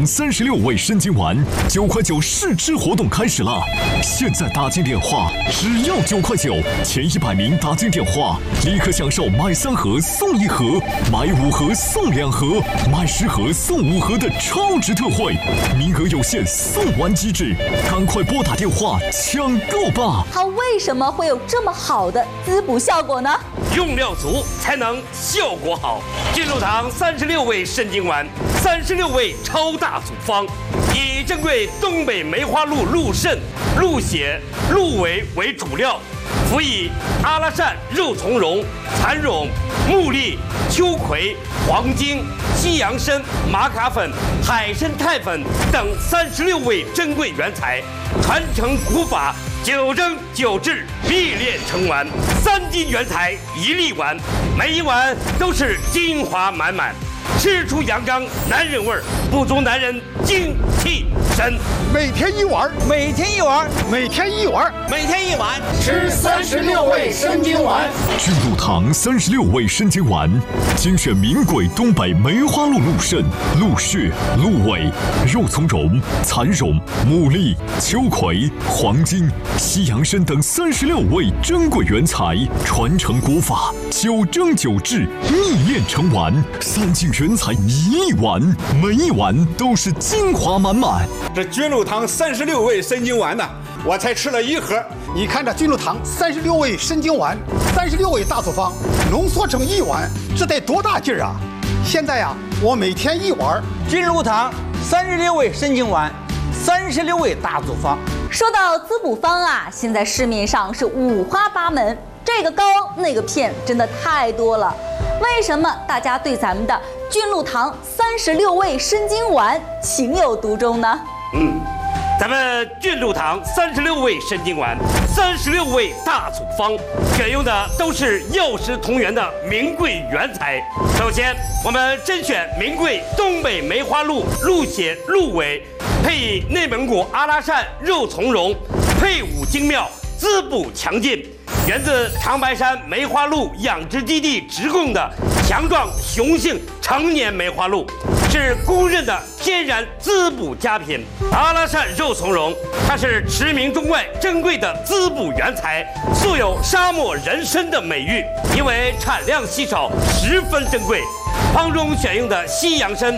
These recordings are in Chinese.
堂36味参精丸9块9试吃活动开始了，现在打进电话只要9块9，前100名打进电话立刻享受买3盒送1盒，买5盒送2盒，买10盒送5盒的超值特惠，名额有限，送完即止，赶快拨打电话抢购吧！ 它为什么会有这么好的滋补效果呢？ 用料足才能效果好。菌露堂36味参精丸，36味超大组方，以珍贵东北梅花鹿鹿肾、鹿血、鹿尾为主料，辅以阿拉善肉苁蓉、蚕蛹、木栗、秋葵、黄精、西洋参、玛卡粉、海参肽粉等36味珍贵原材，传承古法，9蒸9制，秘炼成丸，3斤原材1粒丸，每一碗都是精华满满，吃出阳刚男人味儿，补足男人精气神。 每天1碗， 每天1碗， 每天1碗， 每天1碗， 吃36味参精丸。 菌露堂36味参精丸，精选名贵东北梅花鹿鹿肾、鹿血、鹿尾、肉苁蓉、蚕蛹、牡蛎、秋葵、黄精、西洋参等36味珍贵原材，传承古法，9蒸9制，秘炼成丸，3斤原材1粒丸，每一碗都是精华满满。 这菌露堂36味参精丸呢，我才吃了1盒。你看这菌露堂36味参精丸，36味大组方浓缩成1碗，这得多大劲儿啊！现在呀，我每天1碗。 菌露堂36味参精丸，36味大组方。 说到滋补方啊，现在市面上是五花八门，这个膏那个片真的太多了。为什么大家对咱们的菌露堂36味参精丸情有独钟呢？ 咱们菌露堂36味参精丸，36味大组方，选用的都是药食同源的名贵原材。首先，我们甄选名贵东北梅花鹿鹿血、鹿尾，配以内蒙古阿拉善肉苁蓉，配伍精妙，滋补强劲，源自长白山梅花鹿养殖基地直供的强壮雄性成年梅花鹿，是公认的天然滋补佳品。阿拉善肉苁蓉，它是驰名中外珍贵的滋补原材，素有沙漠人参的美誉，因为产量稀少，十分珍贵。方中选用的西洋参，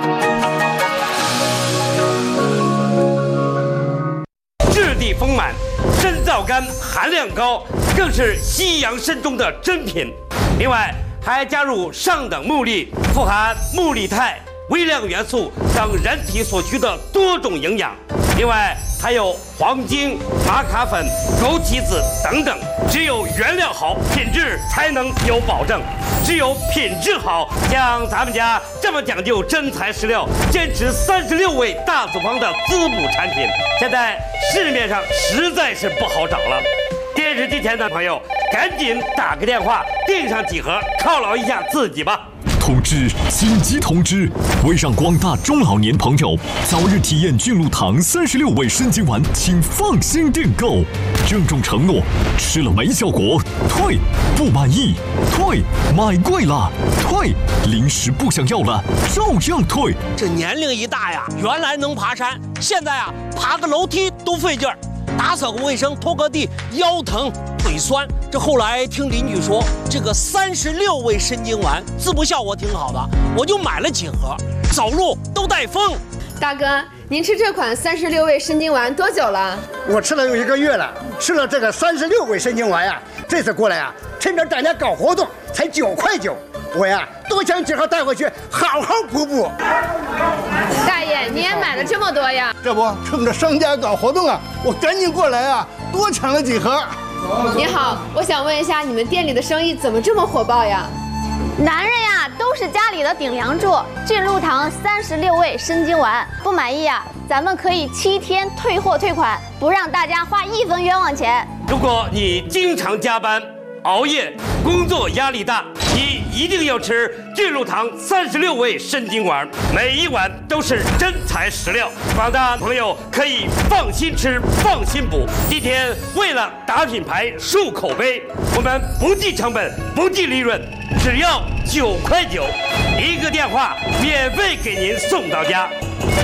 质地丰满，参皂苷含量高，更是西洋参中的珍品。另外还加入上等木栗，富含木栗肽、微量元素等人体所需的多种营养。另外还有黄精、玛卡粉、枸杞子等等。只有原料好，品质才能有保证。只有品质好，像咱们家这么讲究真材实料，坚持36味大组方的滋补产品，现在市面上实在是不好找了。电视机前的朋友，赶紧打个电话订上几盒，犒劳一下自己吧。 通知！紧急通知！为让广大中老年朋友早日体验菌露堂36味参精丸，请放心订购。郑重承诺：吃了没效果，退；不满意，退；买贵了，退；零食不想要了，照样退。 这年龄一大呀，原来能爬山，现在啊，爬个楼梯都费劲儿。打扫个卫生，拖个地，腰疼腿酸。这后来听邻居说，这个36味参精丸滋补效果挺好的，我就买了几盒，走路都带风。 大哥，您吃这款36味参精丸多久了？ 我吃了有1个月了，吃了这个36味参精丸呀，这次过来呀，趁着大家搞活动，才9块9，我呀多想几盒带回去，好好补补。 大爷，你也买了这么多呀？ 这不趁着商家搞活动啊，我赶紧过来啊，多抢了几盒。 你好，我想问一下，你们店里的生意怎么这么火爆呀？ 男人呀，都是家里的顶梁柱。菌露堂36味参精丸，不满意啊，咱们可以7天退货退款，不让大家花1分冤枉钱。 如果你经常加班、熬夜，工作压力大，你一定要吃菌露堂36味参精丸，每一碗都是真材实料。广大朋友可以放心吃，放心补。今天为了打品牌、树口碑，我们不计成本，不计利润，只要9块9，一个电话免费给您送到家。